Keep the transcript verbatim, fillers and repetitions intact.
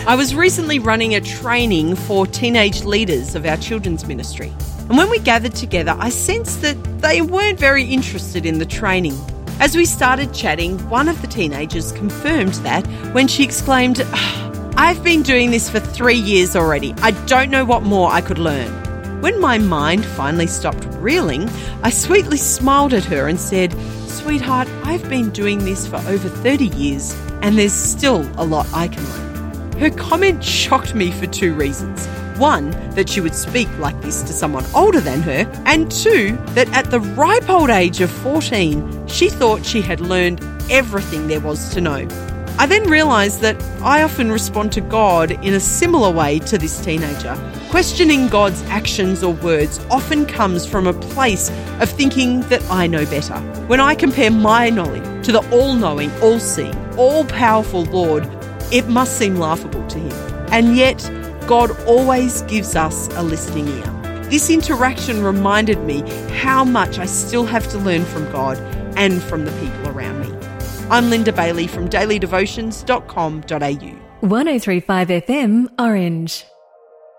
I was recently running a training for teenage leaders of our children's ministry. And when we gathered together, I sensed that they weren't very interested in the training. As we started chatting, one of the teenagers confirmed that when she exclaimed, "I've been doing this for three years already. I don't know what more I could learn." When my mind finally stopped reeling, I sweetly smiled at her and said, "Sweetheart, I've been doing this for over thirty years and there's still a lot I can learn." Her comment shocked me for two reasons. One, that she would speak like this to someone older than her, and two, that at the ripe old age of fourteen, she thought she had learned everything there was to know. I then realised that I often respond to God in a similar way to this teenager. Questioning God's actions or words often comes from a place of thinking that I know better. When I compare my knowledge to the all-knowing, all-seeing, all-powerful Lord, it must seem laughable to him. And yet, God always gives us a listening ear. This interaction reminded me how much I still have to learn from God and from the people around me. I'm Linda Bailey from daily devotions dot com dot a u. one oh three point five F M, Orange.